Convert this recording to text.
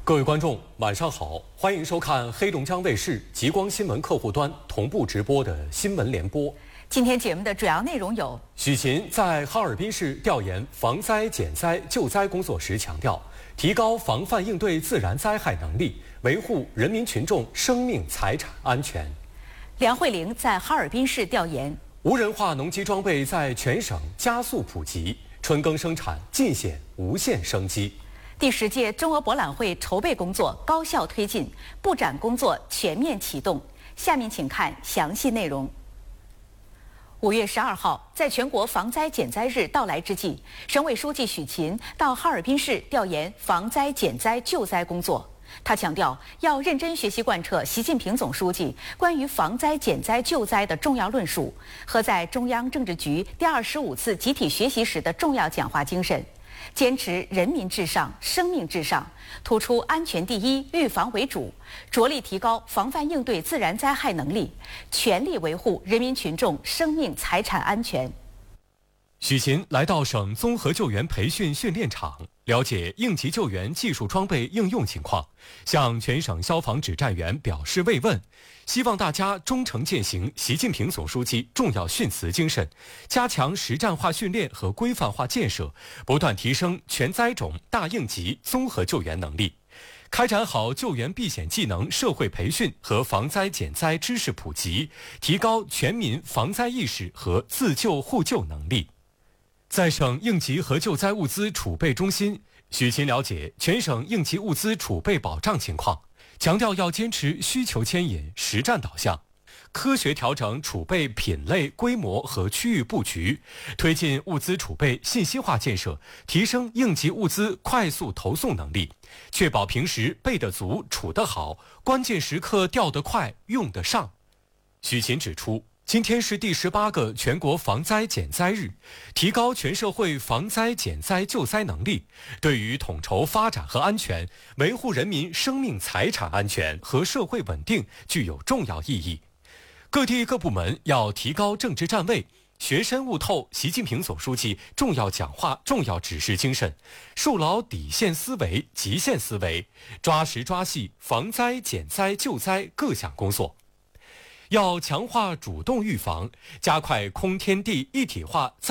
各位观众，晚上好，欢迎收看黑龙江卫视极光新闻客户端同步直播的新闻联播。 今天节目的主要内容有： 许勤在哈尔滨市调研防灾减灾救灾工作时强调，提高防范应对自然灾害能力，维护人民群众生命财产安全。 梁慧玲在哈尔滨市调研无人化农机装备在全省加速普及，春耕生产尽显无限生机。 第10届中俄博览会筹备工作高效推进，布展工作全面启动。下面请看详细内容。5月12号，在全国防灾减灾日到来之际，省委书记许勤到哈尔滨市调研防灾减灾救灾工作。他强调，要认真学习贯彻习近平总书记关于防灾减灾救灾的重要论述和在中央政治局第25次集体学习时的重要讲话精神。坚持人民至上、生命至上，突出安全第一、预防为主，着力提高防范应对自然灾害能力，全力维护人民群众生命财产安全。 许勤来到省综合救援培训训练场，了解应急救援技术装备应用情况，向全省消防指战员表示慰问，希望大家忠诚践行习近平总书记重要训词精神，加强实战化训练和规范化建设，不断提升全灾种大应急综合救援能力，开展好救援避险技能社会培训和防灾减灾知识普及，提高全民防灾意识和自救互救能力。在省应急和救灾物资储备中心，许勤了解全省应急物资储备保障情况，强调要坚持需求牵引、实战导向，科学调整储备品类、规模和区域布局，推进物资储备信息化建设，提升应急物资快速投送能力，确保平时备得足、储得好，关键时刻调得快、用得上。许勤指出，今天是第18个全国防灾减灾日，提高全社会防灾减灾救灾能力，对于统筹发展和安全、维护人民生命财产安全和社会稳定具有重要意义。各地各部门要提高政治站位，学深悟透习近平总书记重要讲话、重要指示精神，树牢底线思维、极限思维，抓实抓细防灾减灾救灾各项工作。要强化主动预防，加快空天地一体化